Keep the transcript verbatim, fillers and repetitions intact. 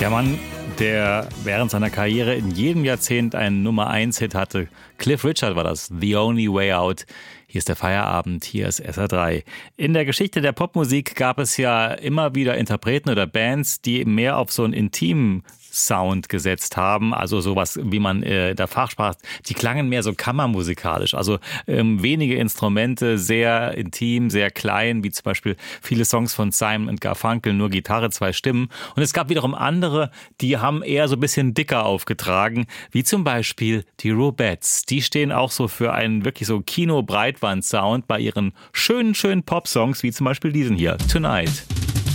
Der Mann, der während seiner Karriere in jedem Jahrzehnt einen Nummer eins Hit hatte. Cliff Richard war das, The Only Way Out. Hier ist der Feierabend, hier ist S R drei. In der Geschichte der Popmusik gab es ja immer wieder Interpreten oder Bands, die mehr auf so einen intimen Sound gesetzt haben, also sowas, wie man äh, in der Fachsprache, die klangen mehr so kammermusikalisch, also ähm, wenige Instrumente, sehr intim, sehr klein, wie zum Beispiel viele Songs von Simon und Garfunkel, nur Gitarre, zwei Stimmen. Und es gab wiederum andere, die haben eher so ein bisschen dicker aufgetragen, wie zum Beispiel die Robettes. Die stehen auch so für einen wirklich so Kino-Breitband-Sound bei ihren schönen, schönen Pop-Songs, wie zum Beispiel diesen hier, Tonight.